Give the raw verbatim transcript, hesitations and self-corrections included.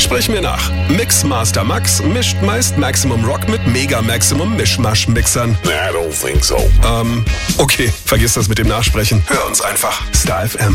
Sprich mir nach. Mixmaster Max mischt meist Maximum Rock mit Mega Maximum Mischmasch-Mixern. I don't think so. Ähm, okay, vergiss das mit dem Nachsprechen. Hör uns einfach. Star F M.